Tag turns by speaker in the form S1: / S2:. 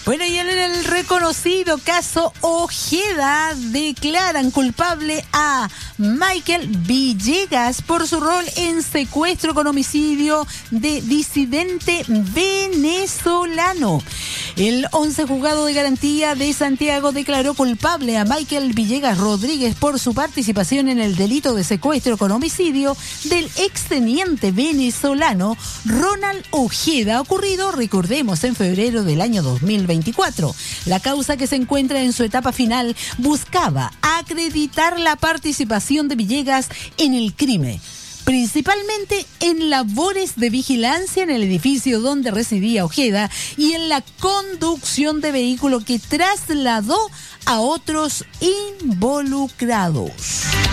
S1: Bueno, y en el reconocido caso Ojeda declaran culpable a Michael Villegas por su rol en secuestro con homicidio de disidente venezolano. El 11 Juzgado de Garantía de Santiago declaró culpable a Michael Villegas Rodríguez por su participación en el delito de secuestro con homicidio del exteniente venezolano Ronald Ojeda, ocurrido, recordemos, en febrero del año 2024. La causa, que se encuentra en su etapa final, buscaba acreditar la participación de Villegas en el crimen, principalmente en labores de vigilancia en el edificio donde residía Ojeda y en la conducción de vehículo que trasladó a otros involucrados.